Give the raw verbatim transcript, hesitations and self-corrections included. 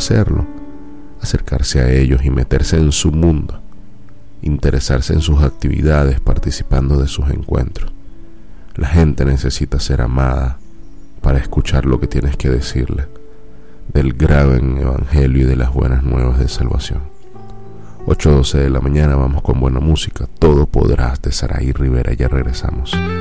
hacerlo, acercarse a ellos y meterse en su mundo, interesarse en sus actividades, participando de sus encuentros. La gente necesita ser amada para escuchar lo que tienes que decirle del gran evangelio y de las buenas nuevas de salvación. ocho doce de la mañana, vamos con buena música. Todo podrás, de Saraí Rivera. Ya regresamos.